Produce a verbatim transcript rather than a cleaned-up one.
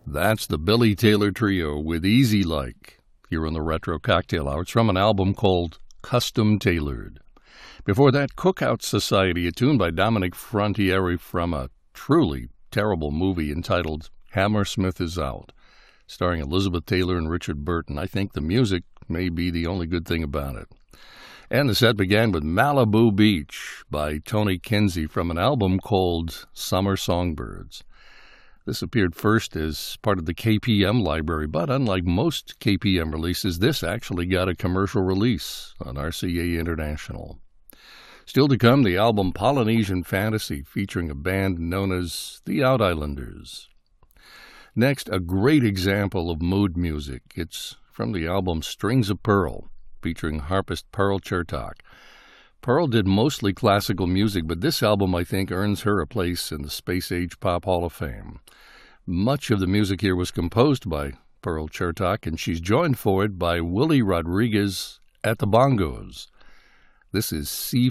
That's the Billy Taylor Trio with Easy Like here on the Retro Cocktail Hour. It's from an album called Custom Tailored. Before that, Cookout Society, a tune by Dominic Frontiere from a truly terrible movie entitled Hammersmith is Out, starring Elizabeth Taylor and Richard Burton. I think the music may be the only good thing about it. And the set began with Malibu Beach by Tony Kinsey from an album called Summer Songbirds. This appeared first as part of the K P M library, but unlike most K P M releases, this actually got a commercial release on R C A International. Still to come, the album Polynesian Fantasy, featuring a band known as the Out Islanders. Next, a great example of mood music. It's from the album Strings of Pearl, featuring harpist Pearl Chertok. Pearl did mostly classical music, but this album, I think, earns her a place in the Space Age Pop Hall of Fame. Much of the music here was composed by Pearl Chertok, and she's joined for it by Willie Rodriguez at the bongos. This is C